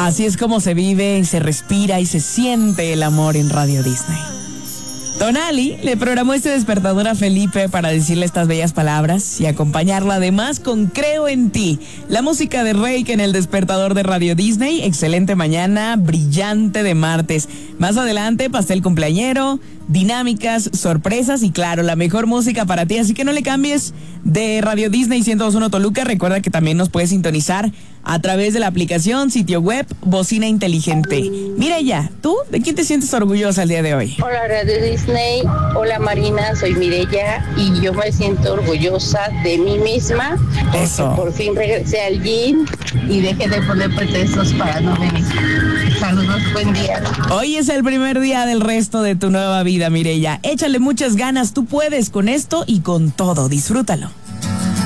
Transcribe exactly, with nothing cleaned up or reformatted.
Así es como se vive, se respira y se siente el amor en Radio Disney. Tonali le programó este despertador a Felipe para decirle estas bellas palabras y acompañarla además con Creo en ti, la música de Reik en el despertador de Radio Disney. Excelente mañana, brillante de martes. Más adelante, pastel cumpleañero, dinámicas, sorpresas y claro, la mejor música para ti. Así que no le cambies de Radio Disney ciento dos punto uno Toluca. Recuerda que también nos puedes sintonizar a través de la aplicación, sitio web, bocina inteligente. Mireya, ¿tú de quién te sientes orgullosa el día de hoy? Hola Radio Disney, hola Marina, soy Mireya y yo me siento orgullosa de mí misma. Eso. Por fin regresé al gym y dejé de poner pretextos para no venir. Saludos, buen día. Hoy es el primer día del resto de tu nueva vida, Mireya. Échale muchas ganas, tú puedes con esto y con todo. Disfrútalo.